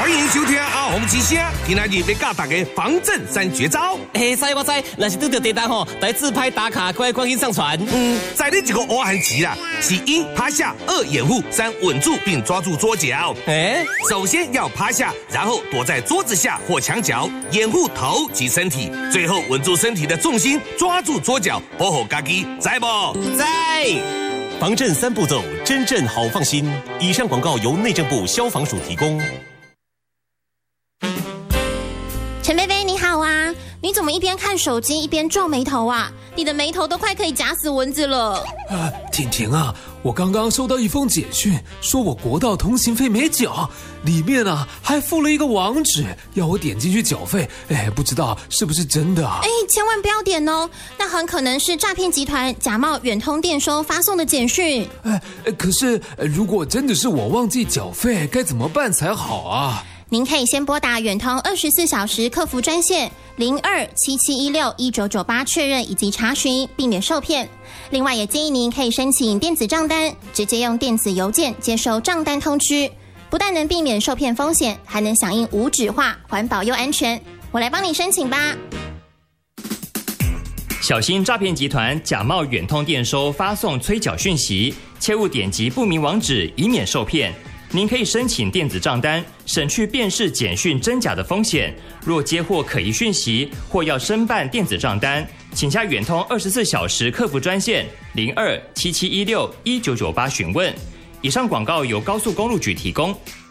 欢迎收听阿红之声，今仔日要教大家防震3绝招。 知我知，若是拄到地震吼，来自拍打卡，快去上传。 在你这个挖汉棋啦，是1趴下，2掩护，3稳住并抓住桌角。首先要趴下，然后躲在桌子下或墙角，掩护头及身体，最后稳住身体的重心，抓住桌角，保护家己，知不？ 在。 防震3步骤，真正好放心。以上广告由内政部消防署提供。 陈贝贝你好啊，你怎么一边看手机一边皱眉头啊？你的眉头都快可以夹死蚊子了。 婷婷啊，我刚刚收到一封简讯，说我国道通行费没缴，里面啊还附了一个网址，要我点进去缴费。不知道是不是真的啊？ 千万不要点哦，那很可能是诈骗集团假冒远通电收发送的简讯。 可是如果真的是我忘记缴费，该怎么办才好啊？ 您可以先拨打远通24小时客服专线0277161998确认以及查询，避免受骗。另外也建议您可以申请电子账单，直接用电子邮件接收账单通知，不但能避免受骗风险，还能响应无纸化，环保又安全。我来帮你申请吧。 小心诈骗集团假冒远通电收发送催缴讯息，切勿点击不明网址，以免受骗。您可以申请电子账单，省去辨识简讯真假的风险。若接获可疑讯息或要申办电子账单，请加远通24小时客服专线0277161998询问。以上广告由高速公路局提供。